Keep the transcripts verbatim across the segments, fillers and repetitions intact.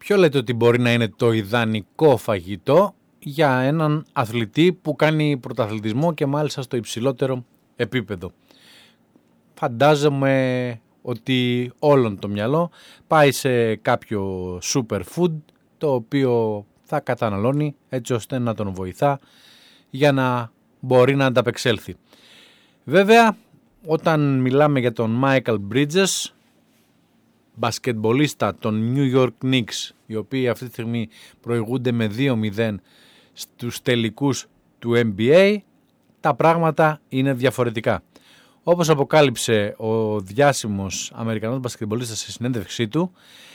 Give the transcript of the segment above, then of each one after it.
Ποιο λέτε ότι μπορεί να είναι το ιδανικό φαγητό για έναν αθλητή που κάνει πρωταθλητισμό και μάλιστα στο υψηλότερο επίπεδο? Φαντάζομαι ότι όλον το μυαλό πάει σε κάποιο superfood το οποίο θα καταναλώνει έτσι ώστε να τον βοηθά για να μπορεί να ανταπεξέλθει. Βέβαια, όταν μιλάμε για τον Michael Bridges, μπασκετμπολίστα των New York Knicks, οι οποίοι αυτή τη στιγμή προηγούνται με δύο μηδέν στους τελικούς του N B A, τα πράγματα είναι διαφορετικά. Όπως αποκάλυψε ο διάσημος Αμερικανός μπασκετμπολίστας σε συνέντευξή του,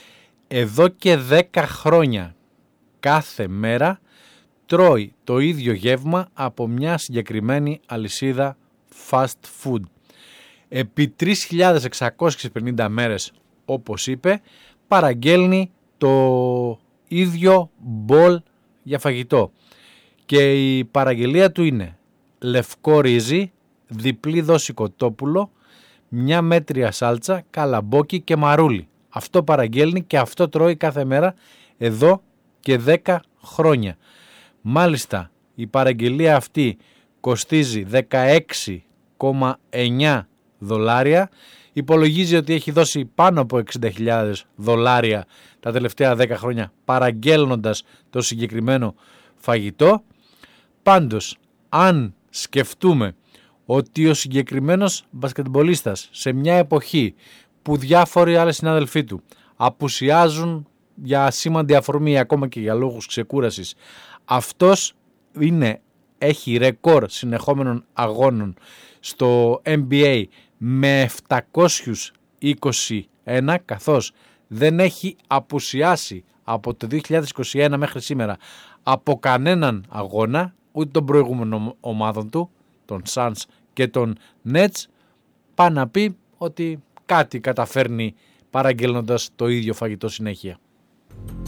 εδώ και δέκα χρόνια κάθε μέρα τρώει το ίδιο γεύμα από μια συγκεκριμένη αλυσίδα fast food. Επί τρεις χιλιάδες εξακόσιες πενήντα μέρες, όπως είπε, παραγγέλνει το ίδιο μπολ για φαγητό. Και η παραγγελία του είναι λευκό ρύζι, διπλή δόση κοτόπουλο, μια μέτρια σάλτσα, καλαμπόκι και μαρούλι. Αυτό παραγγέλνει και αυτό τρώει κάθε μέρα εδώ και δέκα χρόνια. Μάλιστα η παραγγελία αυτή κοστίζει δεκαέξι κόμμα εννιά δολάρια. Υπολογίζει ότι έχει δώσει πάνω από εξήντα χιλιάδες δολάρια τα τελευταία δέκα χρόνια παραγγέλνοντας το συγκεκριμένο φαγητό. Πάντως, αν σκεφτούμε ότι ο συγκεκριμένος μπασκετμπολίστας σε μια εποχή που διάφοροι άλλοι συνάδελφοί του απουσιάζουν για σήμαντη αφορμή ακόμα και για λόγους ξεκούρασης, αυτός είναι, έχει ρεκόρ συνεχόμενων αγώνων στο N B A με επτακόσιους είκοσι ένα, καθώς δεν έχει απουσιάσει από το δύο χιλιάδες είκοσι ένα μέχρι σήμερα από κανέναν αγώνα, ούτε των προηγούμενων ομάδων του, των Suns και των Nets, πάει να πει ότι κάτι καταφέρνει παραγγέλνοντας το ίδιο φαγητό συνέχεια.